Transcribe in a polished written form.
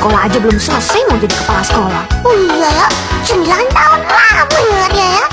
sekolah aja belum selesai mau jadi kepala sekolah. Oh iya ya, 9 tahun lama ya dia ya.